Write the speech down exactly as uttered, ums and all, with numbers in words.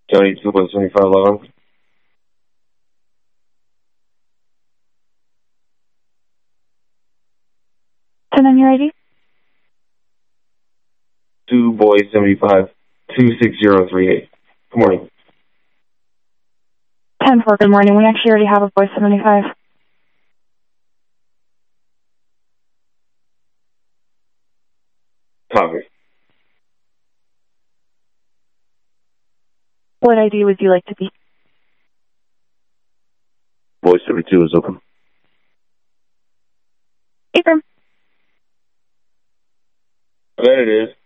County two point seven five eleven. ten on your I D? Two boys seventy-five two six zero three eight. Good morning. ten four, good morning. We actually already have a boy seventy-five. Copy. What I D would you like to be? Boy seventy-two is open. Abram. I bet it is.